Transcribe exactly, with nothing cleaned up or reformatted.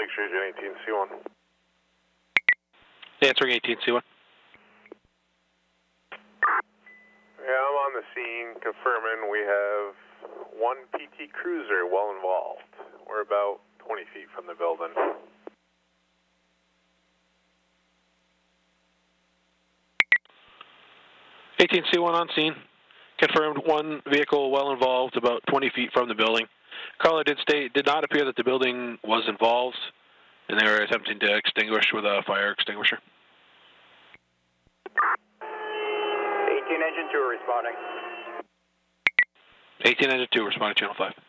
Picture Agent eighteen C one. Answering eighteen C one. Yeah, I'm on the scene confirming we have one P T Cruiser well involved. We're about twenty feet from the building. eighteen C one on scene. Confirmed one vehicle well involved about twenty feet from the building. Caller did state did not appear that the building was involved, and they were attempting to extinguish with a fire extinguisher. eighteen Engine two responding. eighteen Engine two responding, channel five.